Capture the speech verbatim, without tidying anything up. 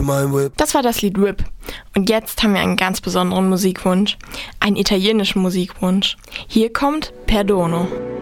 in my whip. Das war das Lied Whip. Und jetzt haben wir einen ganz besonderen Musikwunsch. Einen italienischen Musikwunsch. Hier kommt Perdono.